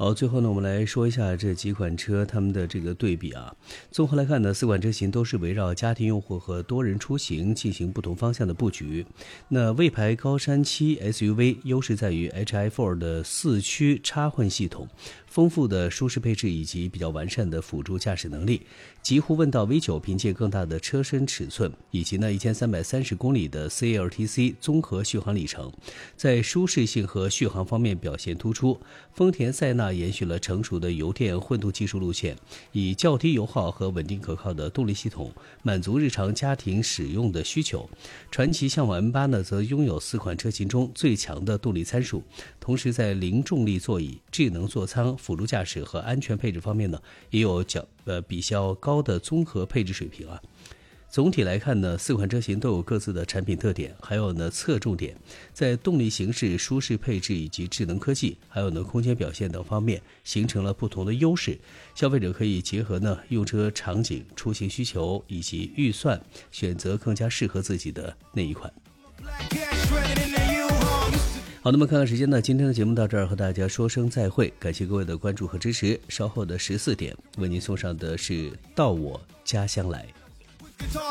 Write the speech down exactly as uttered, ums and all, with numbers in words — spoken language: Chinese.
好，最后呢，我们来说一下这几款车它们的这个对比啊。综合来看呢，四款车型都是围绕家庭用户和多人出行进行不同方向的布局。那魏牌高山七 S U V 优势在于 H I 四 的四驱插混系统，丰富的舒适配置以及比较完善的辅助驾驶能力。极狐问道 V 九 凭借更大的车身尺寸以及呢一千三百三十公里的 C L T C 综合续航里程，在舒适性和续航方面表现突出。丰田塞纳延续了成熟的油电混动技术路线，以较低油耗和稳定可靠的动力系统满足日常家庭使用的需求。传祺向往 M 八 呢，则拥有四款车型中最强的动力参数，同时在零重力座椅、智能座舱、辅助驾驶和安全配置方面呢，也有较呃比较高的综合配置水平啊。总体来看呢，四款车型都有各自的产品特点，还有呢侧重点，在动力形式、舒适配置以及智能科技，还有呢空间表现等方面形成了不同的优势。消费者可以结合呢用车场景、出行需求以及预算，选择更加适合自己的那一款。好，那么看看时间呢，今天的节目到这儿，和大家说声再会，感谢各位的关注和支持。稍后的十四点为您送上的是到我家乡来。